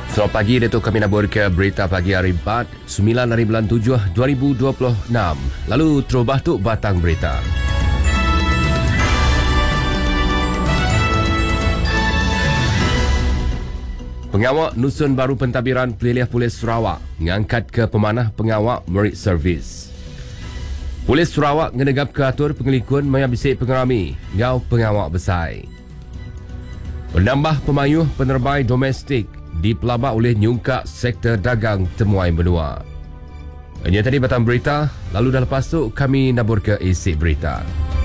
Selamat pagi, Datuk. Kami nabur ke berita pagi hari 9 hari bulan 7 2026. Lalu terubah tu batang berita. Pengawal Nusun Baru Pentadbiran Pelilih Polis Sarawak ngangkat ke pemanah pengawal Merit Service. Polis Sarawak ngenegap ke atur pengelikun maya bisik pengerami ngau pengawal besar. Penambah pemayuh penerbai domestik dipelabak oleh nyungkak sektor dagang temuai benua. Ini tadi batang berita, lalu dah lepas tu kami nabur ke isi berita.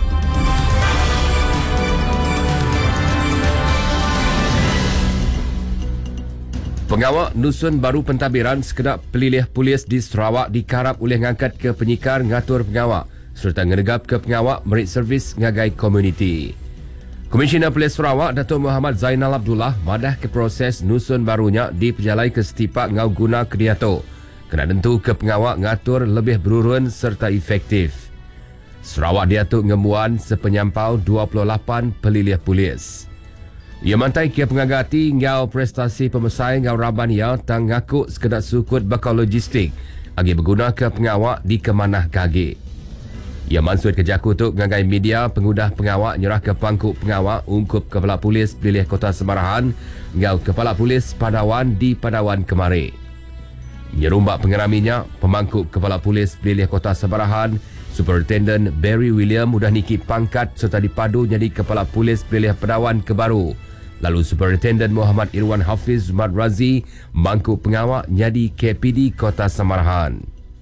Pengawal Nusun Baru Pentadbiran Sekedap Pelilih Polis di Sarawak dikarap oleh ngangkat ke penyikar ngatur pengawal serta ngenegap ke pengawal Merit Service ngagai komuniti. Komisioner Polis Sarawak Datuk Muhammad Zainal Abdullah madah ke proses Nusun Barunya diperjalai ke setipak ngau guna kediato. Kena tentu ke pengawal ngatur lebih berurun serta efektif. Sarawak diatuk ngembuan sepenyampau 28 pelilih polis. Ia mantai ke pengagati ngau prestasi pemesai ngau raban ia tang ngaku sekedar sukut bakal logistik agi berguna ke pengawal di kemanah kage. Ia mansut ke jaku tu ngagai media pengudah pengawal nyerah ke pangkuk pengawal ungkup Kepala Polis Pelilih Kota Semarahan ngau Kepala Polis Padawan di Padawan Kemari. Nyerumbak pengeraminya pemangkuk Kepala Polis Pelilih Kota Semarahan Superintendent Barry William mudah niki pangkat serta dipadu jadi Kepala Polis Pelilih Padawan Kebaru. Lalu Superintendent Muhammad Irwan Hafiz Zumad Razi mangkuk pengawal jadi KPD Kota Semarahan.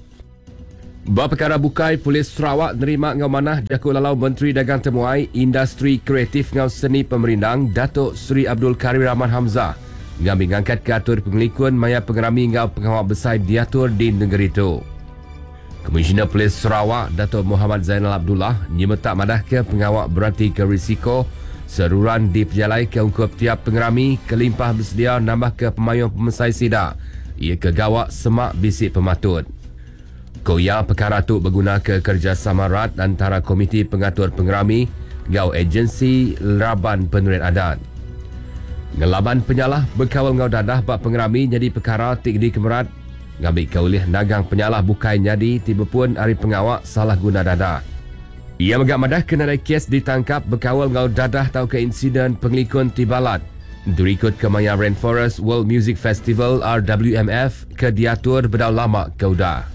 Bapa perkara bukai Polis Sarawak nerima ngau manah jaku lalau Menteri Dagang Temuai Industri Kreatif ngau Seni Pemerindang Datuk Seri Abdul Karim Rahman Hamzah ngambil ngangkat ke atur pengelikun maya pengerami ngau pengawal besar diatur di negeri itu. Komisioner Polis Sarawak Datuk Muhammad Zainal Abdullah nyemetak madah ke pengawal berarti ke risiko seruran diperjalai ke ungkup tiap pengerami kelimpah bersedia nambah ke pemayung pemesai sida ia ke gawak semak bisik pematut. Koya perkara tu berguna ke kerjasama erat antara Komiti Pengatur Pengerami ngau agensi Raban Penerit Adat. Ngelaban penyalah berkawal ngau dadah bak pengerami jadi perkara tik di kemerat ngambil kaulih nagang penyalah bukai nyadi tiba pun hari pengawak salah guna dadah. Ia megak madah kena ada kes ditangkap berkawal ngau dadah tau ke insiden pengelikun tibalat. Durikut ke Maya Rainforest World Music Festival RWMF ke diatur berdau lama kaudah.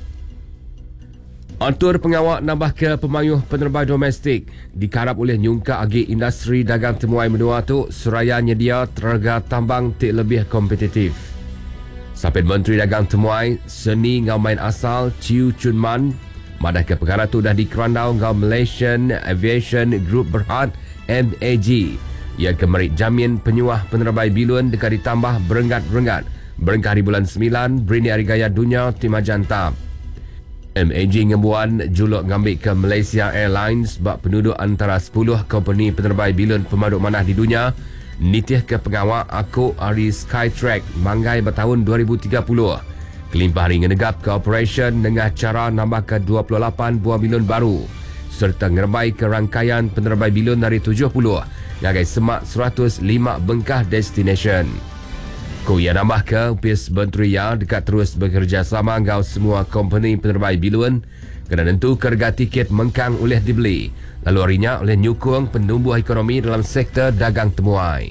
Atur pengawal nambah ke pemayuh penerbai domestik dikarap oleh nyungka agi industri dagang temuai menua tu suraya nyedia terga tambang tik lebih kompetitif. Sapit Menteri Dagang Temuai Seni ngau main asal Chiu Chun Man madah ke perkara tu dah dikerandau ngau Malaysian Aviation Group Berhad MAG ia kemerik jamin penyuah penerbai bilun dekat ditambah berenggat-renggat berengkah di bulan 9 Berini Hari Gaya Dunia Timajan Tab. MAG ngembuan juluk ngambil ke Malaysia Airlines bak penduduk antara 10 company penerbai bilun pemaduk manah di dunia nitih ke pengawal aku hari Skytrack manggai bertahun 2030. Kelimpah hari ngenegap ke operation dengan cara nambah ke 28 buah bilun baru serta ngerbai ke rangkaian penerbai bilun hari 70 ngagai semak 105 bengkah destination. Ia nambah ke upis Menteri yang dekat terus bekerjasama ngau semua company penerbai bilun kena tentu kerga tiket mengkang oleh dibeli lalu harinya oleh nyukung penumbuh ekonomi dalam sektor dagang temuai.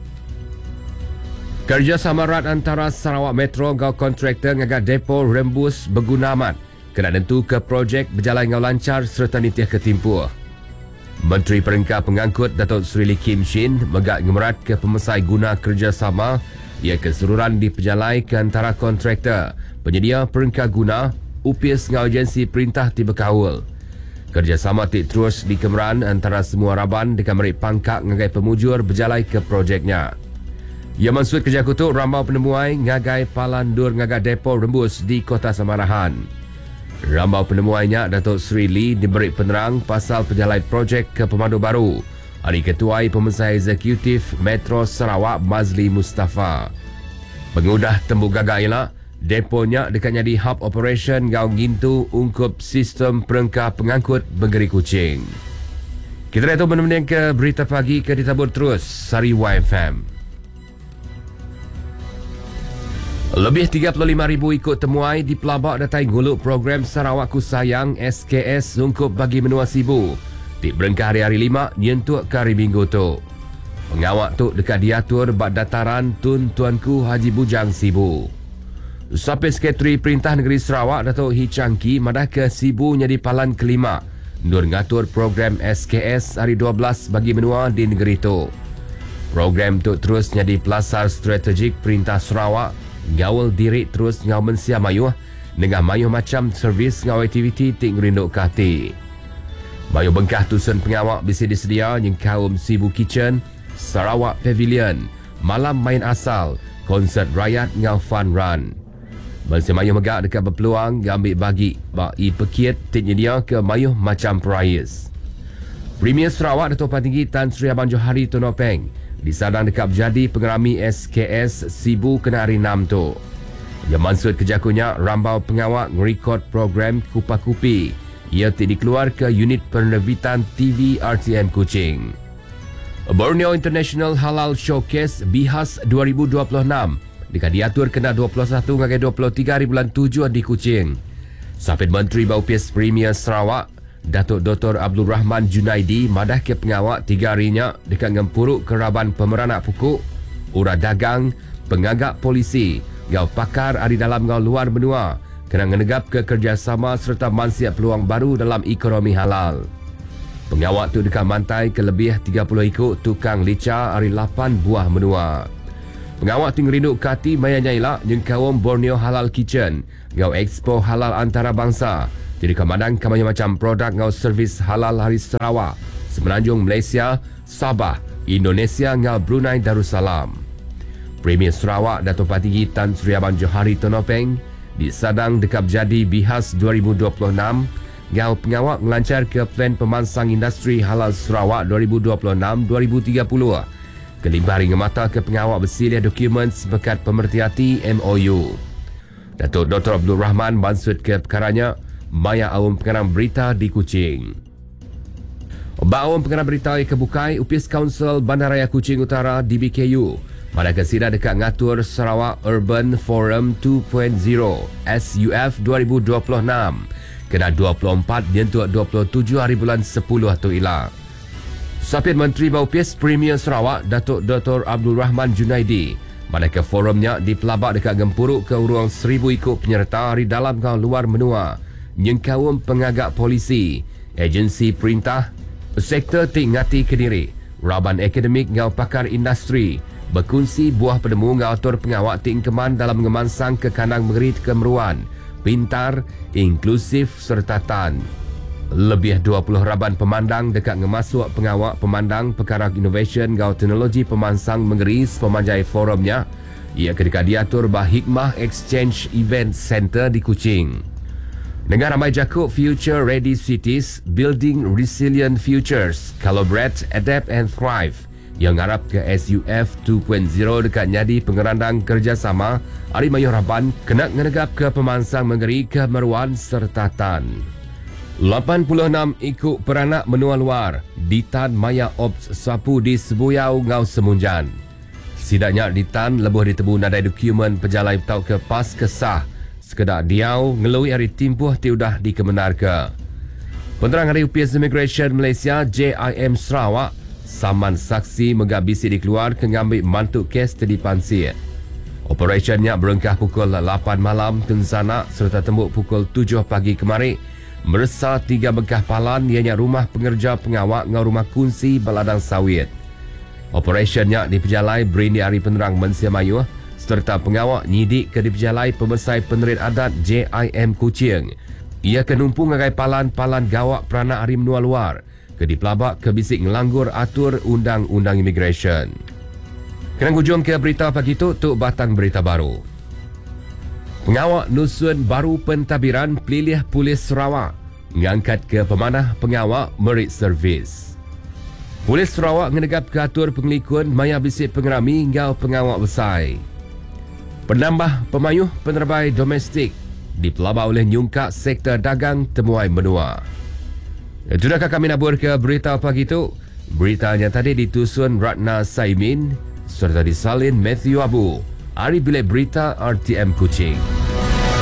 Kerjasama erat antara Sarawak Metro ngau kontraktor ngagak depo rembus berguna amat kena tentu ke projek berjalan ngau lancar serta nitih ketimpuh. Menteri Perengkah Pengangkut Datuk Seri Lee Kim Shin megak ngemerat ke pemesai guna kerjasama ia keseluruhan diperjalai ke antara kontraktor, penyedia perengkah guna, upis ngau agensi perintah tiba kaul. Kerjasama tik terus dikemeran antara semua raban dekat merik pangkak ngagai pemujur berjalai ke projeknya. Ia maksud kerja kutuk rambau penemuai ngagai palandur ngagai depo rembus di Kota Semarahan. Rambau penemuainya Datuk Seri Lee diberi penerang pasal perjalai projek ke Pemandu Baru. Hari Ketuai Pemesai Eksekutif Metro Sarawak Mazli Mustafa. Pengudah tembuk gagak ialah deponya dekatnya di hub operation ngau ngintu ungkup sistem perengkah pengangkut Benggeri Kuching. Kita lihat benar-benar ke berita pagi ke ditabur terus Sari YFM. Lebih 35,000 ikut temuai di pelabak datai nguluk program Sarawak Ku Sayang SKS sungkup bagi menua sibu. Tik berengkah hari-hari 5 nyentuk ke hari minggu tu. Pengawak tu dekat diatur bak dataran Tun Tuanku Haji Bujang Sibu. Sapin Sekretari Perintah Negeri Sarawak Datuk Hi Changki madah ke Sibu nyadi palan kelima nur ngatur program SKS hari 12 bagi menua di negeri tu. Program tu terus nyadi pelasar strategik Perintah Sarawak ngawal diri terus ngau mensia mayuh dengan mayuh macam servis ngau aktiviti tik ngerinduk kati. Mayuh bengkah tusun pengawak bisa disedia yang kaum Sibu Kitchen, Sarawak Pavilion, malam main asal, konsert rakyat ngau fun run. Mensia mayuh megak dekat berpeluang ambil bagi bak i pekit tik nyedia ke mayuh macam prize. Premier Sarawak Datuk Patinggi Tan Sri Abang Johari Tonopeng disadang dekat berjadi pengerami SKS Sibu kena hari 6 tu. Yang maksud kejakunya rambau pengawak ngerekod program Kupa-Kupi. Ia dikeluar ke unit penerbitan TV RTM Kuching. Borneo International Halal Showcase Bihas 2026 dekat diatur kena 21 hingga 23 hari bulan 7 di Kuching. Sapit Menteri Baupias Premier Sarawak Datuk Dr. Abdul Rahman Junaidi madah ke pengawak 3 harinya dekat ngempuruk keraban pemeranak pukuk, urah dagang, pengagak polisi, ngau pakar ada dalam ngau luar benua kena ngenegap ke kerjasama serta mansiat peluang baru dalam ekonomi halal. Pengawak tu dekat mantai ke lebih 30 ikut tukang lica hari 8 buah menua. Pengawak tu ngerinduk kati maya nyailak nyengkawam Borneo Halal Kitchen, ngau Expo Halal Antarabangsa. Jadi kemadang kamanya macam produk ngau servis halal hari Sarawak, Semenanjung Malaysia, Sabah, Indonesia ngau Brunei Darussalam. Premier Sarawak Datuk Patinggi Tan Sri Abang Johari Tonopeng disadang dekat jadi Bihas 2026 ngau pengawak melancar ke plan pemansang industri halal Sarawak 2026-2030. Kelima hari ngemata ke pengawak bersilih dokumen sebekat pemerhati MOU. Datuk Dr. Abdul Rahman maksud ke perkaranya Maya awam pengarang berita di Kuching. Awam pengarang berita kebukai Upis Council Bandaraya Kuching Utara DBKU pada kesida dekat ngatur Sarawak Urban Forum 2.0 SUF 2026 kena 24 nyentuk 27 hari bulan 10 tu ilah. Sapit Menteri Baupias Premier Sarawak Datuk Dr. Abdul Rahman Junaidi pada ke forumnya di pelabak dekat gempuruk ke uruang 1000 ikut penyerta hari dalam kau luar menua nyengkawam pengagak polisi, agensi perintah, sektor tingati kediri, raban akademik ngau pakar industri, berkongsi buah penemu ngau atur pengawak tingkeman dalam ngemansang ke kandang mengerit kemeruan, pintar, inklusif serta tan. Lebih 20 raban pemandang dekat ngemasuk pengawak pemandang perkara innovation ngau teknologi pemansang mengeris pemanjai forumnya, ia kedekat diatur bah Hikmah Exchange Event Center di Kuching. Dengan ramai jakuk Future Ready Cities, Building Resilient Futures, Collaborate, Adapt and Thrive yang ngarap ke SUF 2.0 dekat nyadi pengerandang kerjasama hari mayuh raban kena ngenegap ke pemansang menggeri kemeruan serta tan. 86 ikut peranak menua luar di Tan Maya Ops Sapu di Sebuyau Ngau Semunjan. Sidaknya di Tan lebuh ditemu nadai dokumen pejalai tau ke pas kesah sekedar diau ngelui hari timpuh tiudah dikemenar ke. Penerang Hari Upis Immigration Malaysia JIM Sarawak saman saksi megabisi dikeluar ke ngambil mantuk kes tadi pansir. Operationnya berengkah pukul 8 malam tensana serta tembuk pukul 7 pagi kemari meresa 3 bekah palan ianya rumah pengerja pengawak ngau rumah kunci Baladang Sawit. Operationnya diperjalai berini hari penerang Mensia Mayuh serta pengawak nyidik ke diperjalai pemesai penerit adat JIM Kuching. Ia kenumpung ngagai palan-palan gawak peranak hari menua luar ke dipelabak ke bisik ngelanggur atur undang-undang immigration. Kenang hujung ke berita pagi itu, tuk batang berita baru. Pengawak Nusun Baru Pentadbiran Pelilih Polis Sarawak mengangkat ke pemanah pengawak merit servis. Polis Sarawak menegap ke atur pengelikun maya bisik pengerami hingga pengawak besar. Penambah pemayuh penerbai domestik dipelabak oleh nyungkak sektor dagang temuai menua. Sudahkah kami nabur ke berita pagi itu? Beritanya tadi ditusun Ratna Saimin serta disalin Matthew Abu. Ari Bilai Berita RTM Kuching.